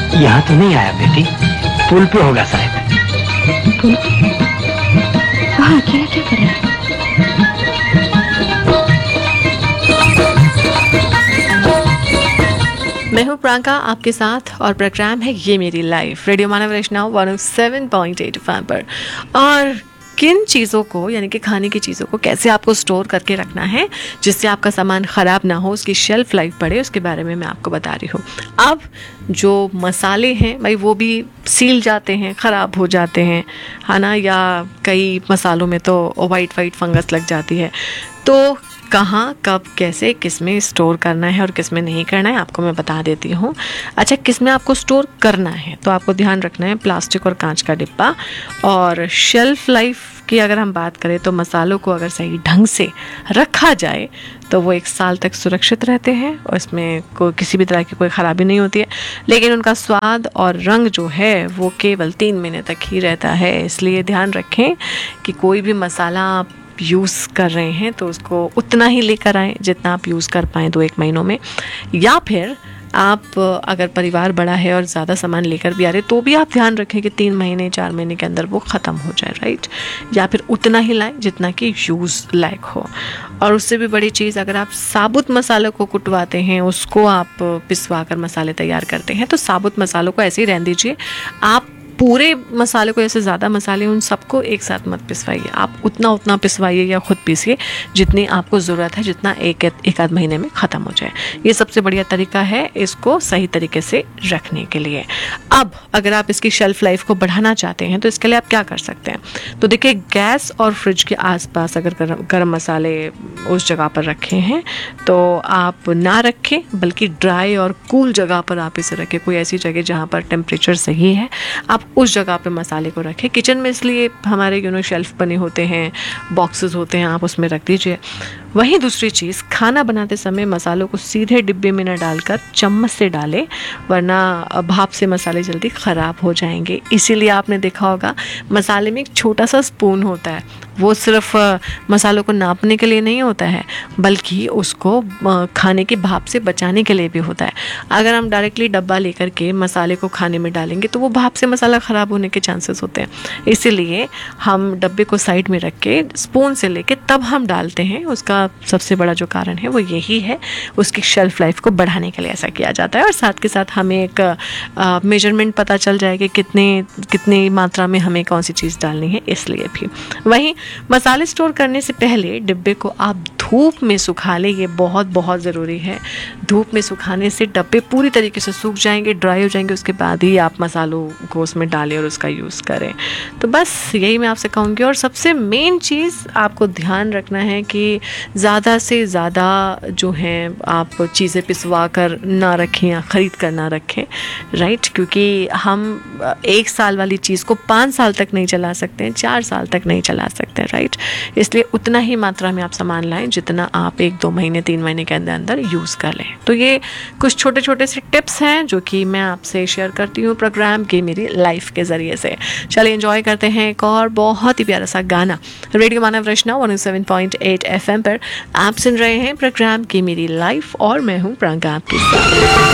यहाँ तो नहीं आया बेटी, पुल पे होगा शायद। पुल पे? वहाँ अकेला क्या कर रहा है? मैं हूँ प्रियंका आपके साथ और प्रोग्राम है ये मेरी लाइफ, रेडियो मानव वैष्णव 107.8 FM पर। और किन चीज़ों को यानी कि खाने की चीज़ों को कैसे आपको स्टोर करके रखना है जिससे आपका सामान ख़राब ना हो, उसकी शेल्फ लाइफ बढ़े, उसके बारे में मैं आपको बता रही हूँ। अब जो मसाले हैं भाई वो भी सील जाते हैं, ख़राब हो जाते हैं, है ना, या कई मसालों में तो वाइट फंगस लग जाती है। तो कहाँ कब कैसे किस में स्टोर करना है और किस में नहीं करना है आपको मैं बता देती हूँ। अच्छा, किस में आपको स्टोर करना है तो आपको ध्यान रखना है प्लास्टिक और कांच का डिब्बा। और शेल्फ लाइफ की अगर हम बात करें तो मसालों को अगर सही ढंग से रखा जाए तो वो 1 साल तक सुरक्षित रहते हैं और इसमें कोई किसी भी तरह की कोई ख़राबी नहीं होती है। लेकिन उनका स्वाद और रंग जो है वो केवल 3 महीने तक ही रहता है। इसलिए ध्यान रखें कि कोई भी मसाला आप यूज़ कर रहे हैं तो उसको उतना ही लेकर आएँ जितना आप यूज़ कर पाएँ 2-1 महीनों में। या फिर आप अगर परिवार बड़ा है और ज़्यादा सामान लेकर भी आ रहे तो भी आप ध्यान रखें कि 3 महीने 4 महीने के अंदर वो ख़त्म हो जाए, राइट। या फिर उतना ही लाएं जितना कि यूज़ लायक हो। और उससे भी बड़ी चीज़, अगर आप साबुत मसालों को कुटवाते हैं, उसको आप पिसवा कर मसाले तैयार करते हैं तो साबुत मसालों को ऐसे ही रहने दीजिए। आप पूरे मसाले को, ऐसे ज़्यादा मसाले उन सबको एक साथ मत पिसवाइए। आप उतना पिसवाइए या खुद पीसिए जितनी आपको ज़रूरत है, जितना एक आध महीने में ख़त्म हो जाए। ये सबसे बढ़िया तरीका है इसको सही तरीके से रखने के लिए। अब अगर आप इसकी शेल्फ़ लाइफ को बढ़ाना चाहते हैं तो इसके लिए आप क्या कर सकते हैं। तो देखिए, गैस और फ्रिज के आसपास अगर गर्म मसाले उस जगह पर रखे हैं तो आप ना रखें, बल्कि ड्राई और कूल जगह पर आप इसे रखें। कोई ऐसी जगह जहाँ पर टेम्परेचर सही है, आप उस जगह पे मसाले को रखें। किचन में इसलिए हमारे शेल्फ बने होते हैं, बॉक्सेस होते हैं, आप उसमें रख दीजिए। वहीं दूसरी चीज़, खाना बनाते समय मसालों को सीधे डिब्बे में न डालकर चम्मच से डालें, वरना भाप से मसाले जल्दी ख़राब हो जाएंगे। इसीलिए आपने देखा होगा मसाले में एक छोटा सा स्पून होता है, वो सिर्फ मसालों को नापने के लिए नहीं होता है बल्कि उसको खाने की भाप से बचाने के लिए भी होता है। अगर हम डायरेक्टली डब्बा लेकर के मसाले को खाने में डालेंगे तो वो भाप से मसाला ख़राब होने के चांसेस होते हैं। इसीलिए हम डब्बे को साइड में रख के स्पून से लेके तब हम डालते हैं। उसका सबसे बड़ा जो कारण है वो यही है, उसकी शेल्फ लाइफ को बढ़ाने के लिए ऐसा किया जाता है। और साथ के साथ हमें एक मेजरमेंट पता चल जाएगा कितनी मात्रा में हमें कौन सी चीज़ डालनी है, इसलिए भी। वहीं मसाले स्टोर करने से पहले डिब्बे को आप धूप में सुखा लें, ये बहुत ज़रूरी है। धूप में सुखाने से डब्बे पूरी तरीके से सूख जाएंगे, ड्राई हो जाएंगे, उसके बाद ही आप मसालों को उसमें डालें और उसका यूज़ करें। तो बस यही मैं आपसे कहूँगी। और सबसे मेन चीज़ आपको ध्यान रखना है कि ज़्यादा से ज़्यादा जो है आप चीज़ें पिसवा कर ना रखें या ख़रीद कर ना रखें, राइट। क्योंकि हम 1 साल वाली चीज़ को 5 साल तक नहीं चला सकते हैं, 4 साल तक नहीं चला सकते, राइट। इसलिए उतना ही मात्रा में आप सामान लाएं जितना आप 1-2 महीने 3 महीने के अंदर यूज़ कर लें। तो ये कुछ छोटे से टिप्स हैं जो कि मैं आपसे शेयर करती हूँ प्रोग्राम की मेरी लाइफ के ज़रिए से। चलिए एंजॉय करते हैं एक और बहुत ही प्यारा सा गाना। रेडियो मानव वैष्णव 107.8 FM पर आप सुन रहे हैं प्रोग्राम की मेरी लाइफ और मैं हूँ प्रियंका आपके साथ।